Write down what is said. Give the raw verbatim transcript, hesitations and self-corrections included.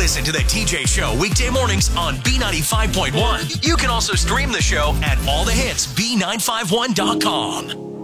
Listen to the T J Show weekday mornings on B ninety-five point one. You can also stream the show at all the hits B nine five one dot com.